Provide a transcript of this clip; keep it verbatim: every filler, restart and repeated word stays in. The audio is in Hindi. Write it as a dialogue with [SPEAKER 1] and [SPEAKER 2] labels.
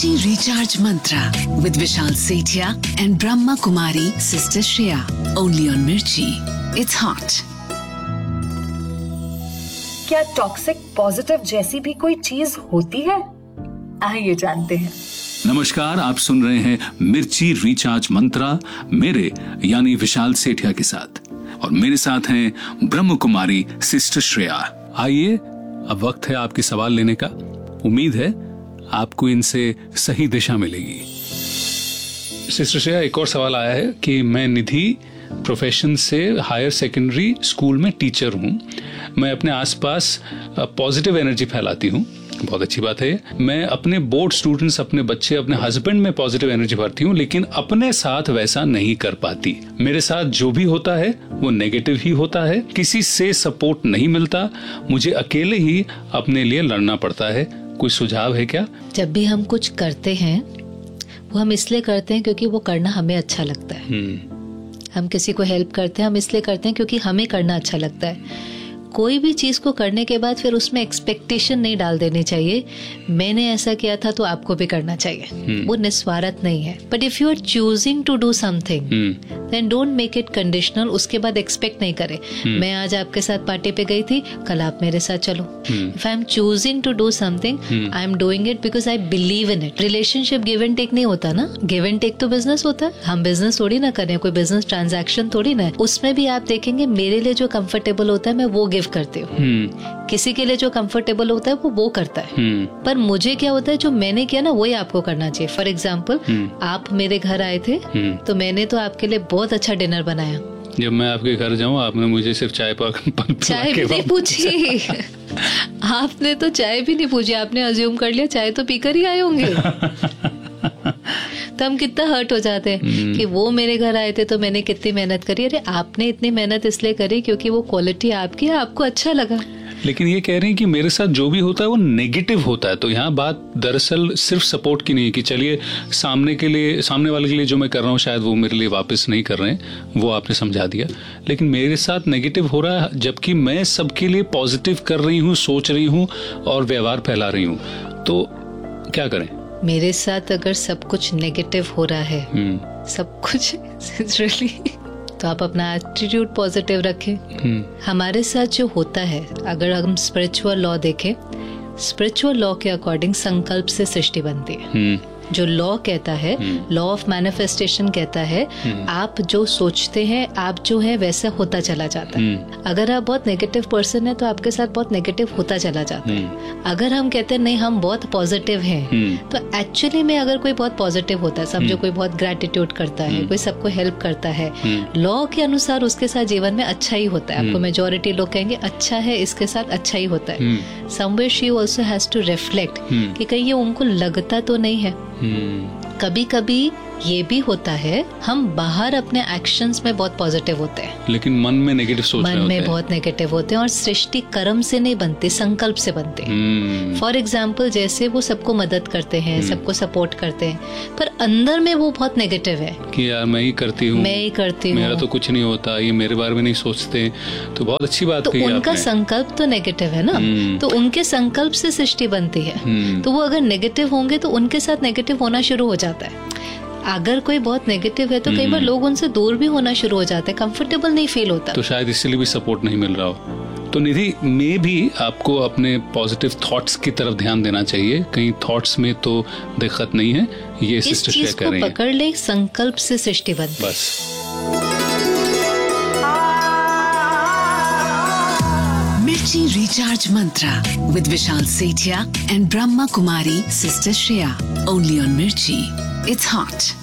[SPEAKER 1] Mirchi Recharge Mantra with Vishal Sethia and Brahma Kumari Sister Shreya. Only on Mirchi. It's hot.
[SPEAKER 2] क्या टॉक्सिक पॉजिटिव जैसी भी कोई चीज होती है? आइए जानते हैं।
[SPEAKER 3] नमस्कार, आप सुन रहे हैं मिर्ची रिचार्ज मंत्रा मेरे यानी विशाल सेठिया के साथ, और मेरे साथ हैं ब्रह्म कुमारी सिस्टर श्रेया। आइए, अब वक्त है आपके सवाल लेने का। उम्मीद है आपको इनसे सही दिशा मिलेगी। सिस्टर श्रेया, एक और सवाल आया है कि मैं निधि प्रोफेशन से हायर सेकेंडरी स्कूल में टीचर हूँ। मैं अपने आसपास पॉजिटिव एनर्जी फैलाती हूँ, बहुत अच्छी बात है। मैं अपने बोर्ड स्टूडेंट्स, अपने बच्चे, अपने हस्बैंड में पॉजिटिव एनर्जी भरती हूँ, लेकिन अपने साथ वैसा नहीं कर पाती। मेरे साथ जो भी होता है वो नेगेटिव ही होता है, किसी से सपोर्ट नहीं मिलता, मुझे अकेले ही अपने लिए लड़ना पड़ता है। कोई सुझाव है क्या?
[SPEAKER 4] जब भी हम कुछ करते हैं वो हम इसलिए करते हैं क्योंकि वो करना हमें अच्छा लगता है। हम किसी को हेल्प करते हैं, हम इसलिए करते हैं क्योंकि हमें करना अच्छा लगता है। कोई भी चीज को करने के बाद फिर उसमें एक्सपेक्टेशन नहीं डाल देनी चाहिए, मैंने ऐसा किया था तो आपको भी करना चाहिए। hmm. वो निस्वार्थ नहीं है। But if you are choosing to do something then don't make it conditional. उसके बाद एक्सपेक्ट नहीं करे hmm. मैं आज आपके साथ पार्टी पे गई थी, कल आप मेरे साथ चलो। If I am choosing to do something, I am doing it because I believe in it. Relationship give and take नहीं होता ना, गिव एंड टेक तो बिजनेस होता है। हम बिजनेस थोड़ी ना करें, कोई बिजनेस ट्रांजैक्शन थोड़ी ना है। उसमें भी आप देखेंगे मेरे लिए जो कंफर्टेबल होता है मैं वो गिव करती हूँ। hmm. किसी के लिए जो कंफर्टेबल होता है वो वो करता है। hmm. पर मुझे क्या होता है, जो मैंने किया ना वही आपको करना चाहिए। For example hmm. आप मेरे घर आए थे hmm. तो मैंने तो आपके लिए बहुत अच्छा डिनर बनाया।
[SPEAKER 3] जब मैं आपके घर जाऊँ आपने मुझे सिर्फ चाय पा
[SPEAKER 4] चाय भी नहीं पूछी आपने तो चाय भी नहीं पूछी, आपने अज्यूम कर लिया चाय तो पीकर ही आए होंगे। तो हम कितना हर्ट हो जाते हैं hmm. कि वो मेरे घर आए थे तो मैंने कितनी मेहनत करी। अरे आपने इतनी मेहनत इसलिए करी क्योंकि वो क्वालिटी आपकी है, आपको अच्छा लगा।
[SPEAKER 3] लेकिन ये कह रहे हैं कि मेरे साथ जो भी होता है वो नेगेटिव होता है। तो यहाँ बात दरअसल सिर्फ सपोर्ट की नहीं है कि चलिए सामने के लिए, सामने वाले के लिए जो मैं कर रहा हूँ शायद वो मेरे लिए वापस नहीं कर रहे हैं, वो आपने समझा दिया। लेकिन मेरे साथ नेगेटिव हो रहा है जबकि मैं सबके लिए पॉजिटिव कर रही हूँ, सोच रही हूँ और व्यवहार फैला रही हूँ, तो क्या करें?
[SPEAKER 4] मेरे साथ अगर सब कुछ नेगेटिव हो रहा है, hmm. सब कुछ really, तो आप अपना एटीट्यूड पॉजिटिव रखें। hmm. हमारे साथ जो होता है, अगर हम स्पिरिचुअल लॉ देखें, स्पिरिचुअल लॉ के अकॉर्डिंग संकल्प से सृष्टि बनती है। hmm. जो लॉ कहता है, लॉ ऑफ मैनिफेस्टेशन कहता है, hmm. आप जो सोचते हैं आप जो है वैसा होता चला जाता है। hmm. अगर आप बहुत नेगेटिव पर्सन है तो आपके साथ बहुत नेगेटिव होता चला जाता hmm. है। अगर हम कहते हैं नहीं हम बहुत पॉजिटिव हैं, hmm. तो एक्चुअली में अगर कोई बहुत पॉजिटिव होता है, समझो hmm. कोई बहुत ग्रेटिट्यूड करता है, hmm. कोई सबको हेल्प करता है, लॉ hmm. के अनुसार उसके साथ जीवन में अच्छा ही होता है। hmm. आपको मेजोरिटी लोग कहेंगे अच्छा है, इसके साथ अच्छा ही होता है। Somewhere she also has to reflect कि कहीं ये उनको लगता तो नहीं है। Hmm. कभी कभी ये भी होता है हम बाहर अपने एक्शंस में बहुत पॉजिटिव होते हैं
[SPEAKER 3] लेकिन मन में नेगेटिव सोच रहे
[SPEAKER 4] मन
[SPEAKER 3] होते
[SPEAKER 4] में बहुत नेगेटिव होते हैं। और सृष्टि कर्म से नहीं बनते, संकल्प से बनते हैं। फॉर एग्जाम्पल जैसे वो सबको मदद करते हैं, hmm. सबको सपोर्ट करते हैं, पर अंदर में वो बहुत नेगेटिव है
[SPEAKER 3] कि यार मैं ही करती हूँ, मैं ही करती हूँ, मेरा तो कुछ नहीं होता, ये मेरे बारे में नहीं सोचते। तो बहुत अच्छी बात
[SPEAKER 4] तो उनका संकल्प तो नेगेटिव है ना, hmm. तो उनके संकल्प से सृष्टि बनती है। hmm. तो वो अगर नेगेटिव होंगे तो उनके साथ नेगेटिव होना शुरू हो जाता है। अगर कोई बहुत नेगेटिव है तो कई बार लोग उनसे दूर भी होना शुरू हो जाते हैं, कंफर्टेबल नहीं फील होता।
[SPEAKER 3] तो शायद इसलिए भी सपोर्ट नहीं मिल रहा हो। तो निधि में भी आपको अपने पॉजिटिव थॉट्स की तरफ ध्यान देना चाहिए। कहीं थॉट्स में तो दिक्कत नहीं है, ये सिस्टर शेयर कर रही है।
[SPEAKER 4] पकड़ ले, संकल्प से सृष्टि बनती है।
[SPEAKER 3] बस।
[SPEAKER 1] Mirchi Recharge Mantra with Vishal Sethia and Brahma Kumari Sister Shreya. Only on Mirchi. It's hot.